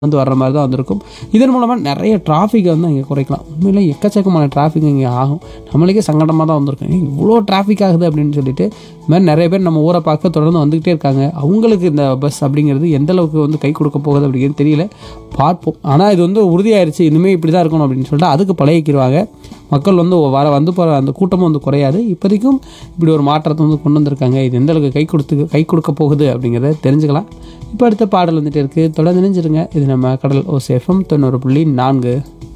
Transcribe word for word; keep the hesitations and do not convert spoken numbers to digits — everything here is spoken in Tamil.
வந்து வர்ற மாதிரி தான் வந்திருக்கும். இதன் மூலமாக நிறைய டிராஃபிக்கை வந்து இங்கே குறைக்கலாம். உண்மையிலே எக்கச்சக்கமான டிராஃபிக் இங்கே ஆகும். நம்மளுக்கே சங்கடமாக தான் வந்திருக்கும். இவ்வளோ டிராஃபிக் ஆகுது அப்படின்னு சொல்லிட்டு இது மாதிரி நிறைய பேர் நம்ம ஊரை பார்க்க தொடர்ந்து வந்துக்கிட்டே இருக்காங்க. அவங்களுக்கு இந்த பஸ் அப்படிங்கிறது எந்த அளவுக்கு வந்து கை கொடுக்க போகுது அப்படிங்கிறது தெரியல, பார்ப்போம். ஆனால் இது வந்து உறுதியாயிருச்சு, இனிமேல் இப்படி தான் இருக்கணும் அப்படின்னு சொல்லிட்டு அதுக்கு பழகிக்கிடுவாங்க. மக்கள் வந்து வர வந்து போகிற அந்த கூட்டமும் வந்து குறையாது. இப்போதைக்கும் இப்படி ஒரு மாற்றத்தை வந்து கொண்டு வந்திருக்காங்க. இது எந்த அளவுக்கு கை கொடுத்து கை கொடுக்க போகுது அப்படிங்கிறத தெரிஞ்சுக்கலாம். இப்போ அடுத்த பாடல் வந்துட்டு இருக்குது, தொடர்ந்து நினைஞ்சிருங்க. இது நம்ம கடல் ஓசை எஃப்எம் தொண்ணூறு புள்ளி நான்கு.